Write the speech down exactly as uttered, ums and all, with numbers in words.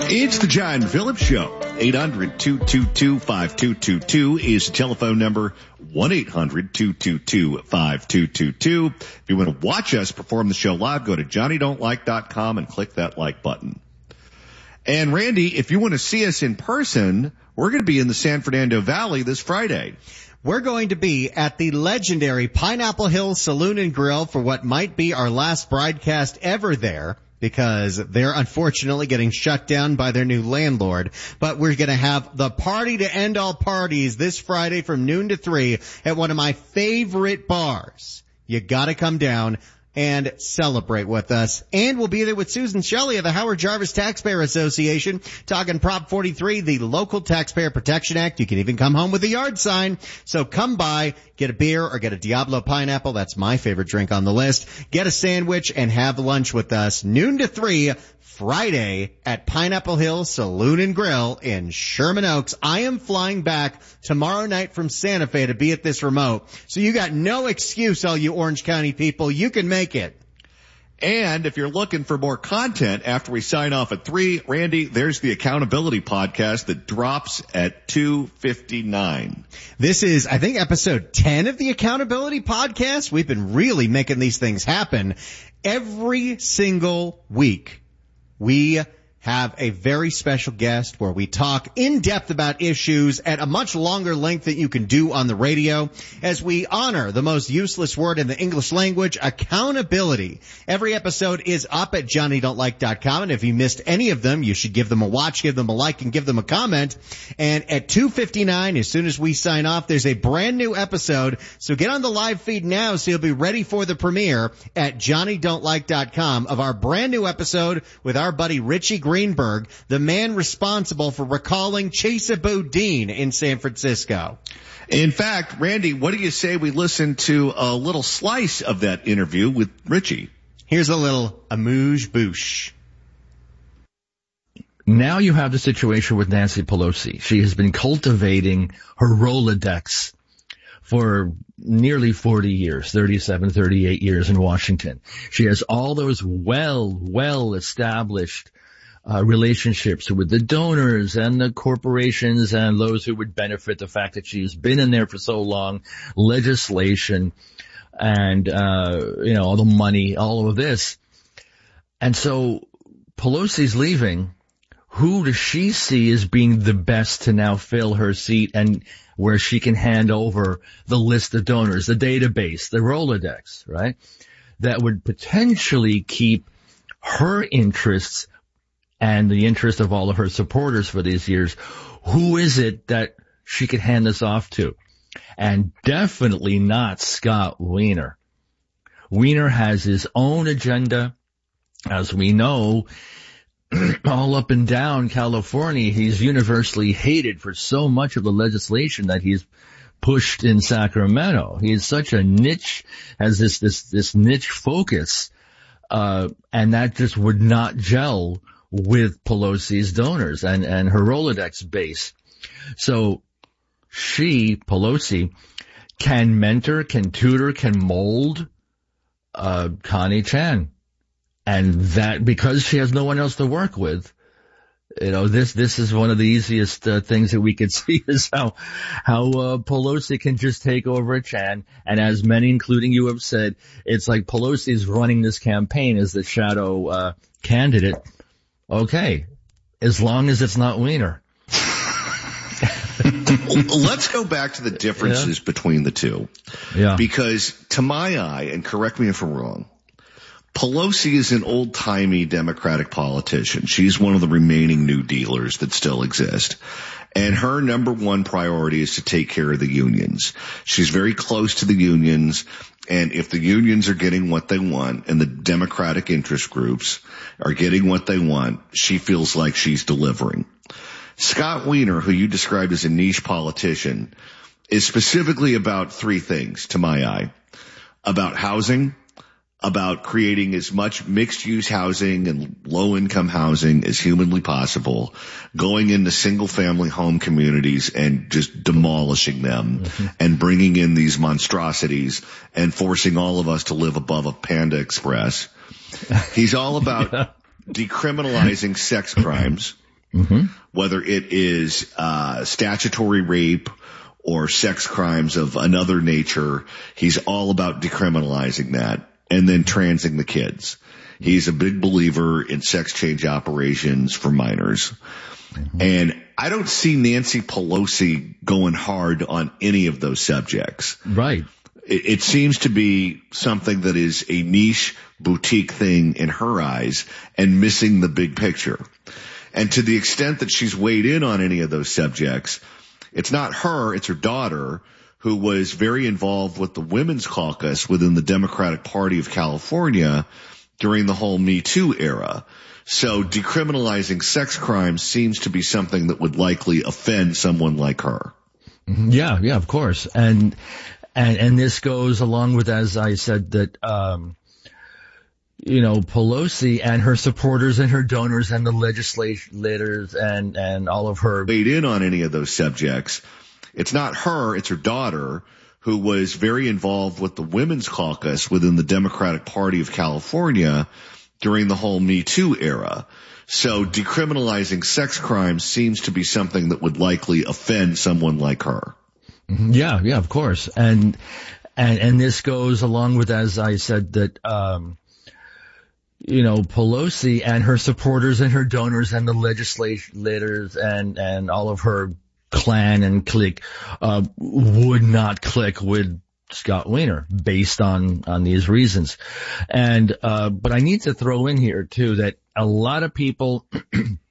It's the John Phillips Show. eight hundred, two two two, five two two two is the telephone number. one eight hundred, two two two, five two two two. If you want to watch us perform the show live, go to johnny don't like dot com and click that like button. And Randy, if you want to see us in person, we're going to be in the San Fernando Valley this Friday. We're going to be at the legendary Pineapple Hill Saloon and Grill for what might be our last broadcast ever there, because they're unfortunately getting shut down by their new landlord. But we're going to have the party to end all parties this Friday from noon to three at one of my favorite bars. You got to come down and celebrate with us. And we'll be there with Susan Shelley of the Howard Jarvis Taxpayer Association talking Prop forty-three, the Local Taxpayer Protection Act. You can even come home with a yard sign. So come by, get a beer or get a Diablo pineapple. That's my favorite drink on the list. Get a sandwich and have lunch with us noon to three Friday at Pineapple Hill Saloon and Grill in Sherman Oaks. I am flying back tomorrow night from Santa Fe to be at this remote. So you got no excuse, all you Orange County people. You can make it. And if you're looking for more content after we sign off at three, Randy, there's the Accountability Podcast that drops at two fifty-nine. This is, I think, episode ten of the Accountability Podcast. We've been really making these things happen every single week. We have a very special guest where we talk in depth about issues at a much longer length than you can do on the radio, as we honor the most useless word in the English language, accountability. Every episode is up at johnny don't like dot com, and if you missed any of them, you should give them a watch, give them a like, and give them a comment. And at two fifty-nine, as soon as we sign off, there's a brand new episode, so get on the live feed now so you'll be ready for the premiere at johnny don't like dot com of our brand new episode with our buddy Richie Green. Greenberg, the man responsible for recalling Chesa Boudin in San Francisco. In fact, Randy, what do you say we listen to a little slice of that interview with Richie? Here's a little amuse-bouche. Now you have the situation with Nancy Pelosi. She has been cultivating her Rolodex for nearly forty years, thirty-seven, thirty-eight years in Washington. She has all those well, well established Uh, relationships with the donors and the corporations and those who would benefit, the fact that she's been in there for so long, legislation and, uh, you know, all the money, all of this. And so Pelosi's leaving. Who does she see as being the best to now fill her seat and where she can hand over the list of donors, the database, the Rolodex, right? That would potentially keep her interests and the interest of all of her supporters for these years. Who is it that she could hand this off to? And definitely not Scott Wiener. Wiener has his own agenda. As we know, all up and down California, he's universally hated for so much of the legislation that he's pushed in Sacramento. He is such a niche, has this, this, this niche focus, uh, and that just would not gel with Pelosi's donors and, and her Rolodex base. So she, Pelosi, can mentor, can tutor, can mold, uh, Connie Chan. And that, because she has no one else to work with, you know, this, this is one of the easiest uh, things that we could see is how, how, uh, Pelosi can just take over Chan. And as many, including you, have said, it's like Pelosi's running this campaign as the shadow, uh, candidate. Okay, as long as it's not Wiener. Let's go back to the differences yeah. between the two. Yeah. Because to my eye, and correct me if I'm wrong, Pelosi is an old-timey Democratic politician. She's one of the remaining New Dealers that still exist. And her number one priority is to take care of the unions. She's very close to the unions. And if the unions are getting what they want and the Democratic interest groups are getting what they want, she feels like she's delivering. Scott Wiener, who you described as a niche politician, is specifically about three things, to my eye. About housing, about creating as much mixed-use housing and low-income housing as humanly possible, going into single-family home communities and just demolishing them, mm-hmm. and bringing in these monstrosities and forcing all of us to live above a Panda Express. He's all about yeah. decriminalizing sex crimes. Mm-hmm. Whether it is uh statutory rape or sex crimes of another nature, he's all about decriminalizing that and then transing the kids. He's a big believer in sex change operations for minors. Mm-hmm. And I don't see Nancy Pelosi going hard on any of those subjects. Right. It, it seems to be something that is a niche boutique thing in her eyes and missing the big picture. And to the extent that she's weighed in on any of those subjects, it's not her, it's her daughter, who was very involved with the Women's Caucus within the Democratic Party of California during the whole Me Too era. So decriminalizing sex crimes seems to be something that would likely offend someone like her. Yeah, yeah, of course. And, and, and this goes along with, as I said, that, um, you know, Pelosi and her supporters and her donors and the legislators and, and all of her weighed in on any of those subjects. It's not her, it's her daughter, who was very involved with the Women's Caucus within the Democratic Party of California during the whole Me Too era. So decriminalizing sex crimes seems to be something that would likely offend someone like her. Yeah, yeah, of course. And, and, and this goes along with, as I said, that, um, you know, Pelosi and her supporters and her donors and the legislators and, and all of her clan and clique, uh, would not click with Scott Wiener based on, on these reasons. And, uh, but I need to throw in here too that a lot of people